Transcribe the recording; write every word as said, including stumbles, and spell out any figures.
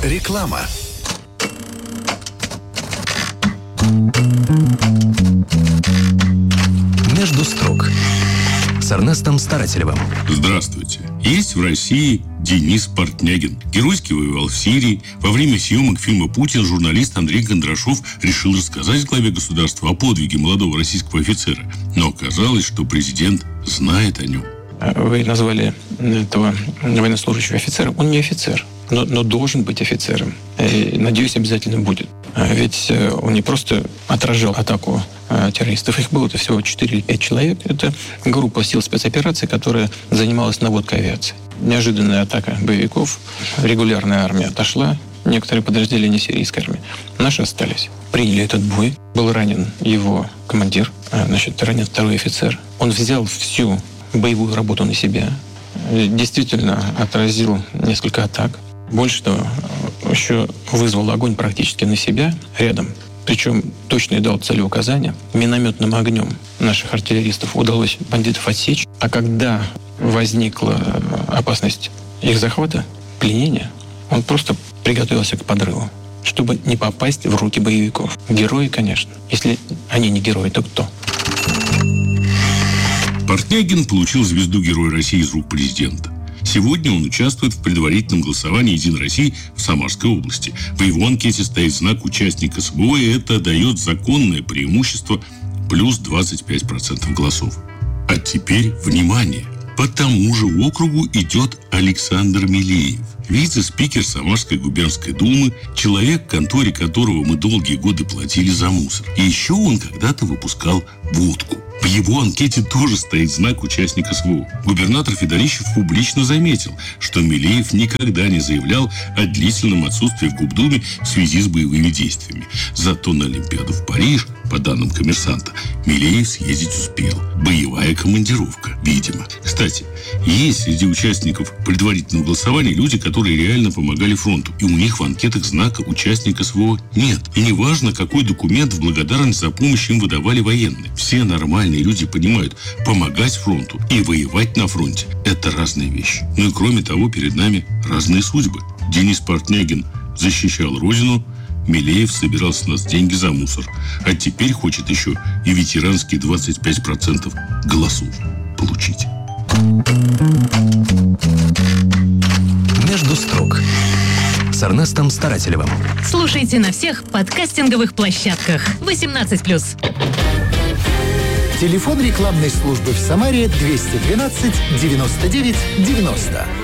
Реклама. Между строк с Эрнестом Старателевым. Здравствуйте. Есть в России Денис Портнягин. Геройски воевал в Сирии. Во время съемок фильма «Путин» журналист Андрей Кондрашов решил рассказать главе государства о подвиге молодого российского офицера. Но оказалось, что президент знает о нем. Вы назвали этого военнослужащего офицером. Он не офицер, но, но должен быть офицером. И, надеюсь, обязательно будет. Ведь он не просто отражал атаку террористов. Их было-то всего четыре или пять человек. Это группа сил спецопераций, которая занималась наводкой авиации. Неожиданная атака боевиков. Регулярная армия отошла. Некоторые подразделения сирийской армии. Наши остались. Приняли этот бой. Был ранен его командир. Значит, ранен второй офицер. Он взял всю боевую работу на себя. Действительно отразил несколько атак. Больше того, еще вызвал огонь практически на себя рядом. Причем точно дал целеуказания. Минометным огнем наших артиллеристов удалось бандитов отсечь. А когда возникла опасность их захвата, пленения, он просто приготовился к подрыву, чтобы не попасть в руки боевиков. Герои, конечно. Если они не герои, то кто? Портнягин получил звезду Героя России из рук президента. Сегодня он участвует в предварительном голосовании «Единой России» в Самарской области. В его анкете стоит знак участника СВО, и это дает законное преимущество плюс двадцать пять процентов голосов. А теперь внимание! По тому же округу идет Александр Милеев, вице-спикер Самарской губернской думы, человек, конторе которого мы долгие годы платили за мусор. И еще он когда-то выпускал водку. В его анкете тоже стоит знак участника СВО. Губернатор Федорищев публично заметил, что Милеев никогда не заявлял о длительном отсутствии в Губдуме в связи с боевыми действиями. Зато на Олимпиаду в Париж, по данным «Коммерсанта», Милеев съездить успел. Боевая командировка, видимо. Кстати, есть среди участников предварительного голосования люди, которые реально помогали фронту. И у них в анкетах знака участника СВО нет. И неважно, какой документ в благодарность за помощь им выдавали военные. Все нормальные люди понимают, помогать фронту и воевать на фронте – это разные вещи. Ну и кроме того, перед нами разные судьбы. Денис Портнягин защищал Родину, Милеев собирал с нас деньги за мусор, а теперь хочет еще и ветеранские двадцать пять процентов голосов получить. Между строк с Эрнестом Старателевым. Слушайте на всех подкастинговых площадках. восемнадцать плюс. Телефон рекламной службы в Самаре двести двенадцать девяносто девять девяносто.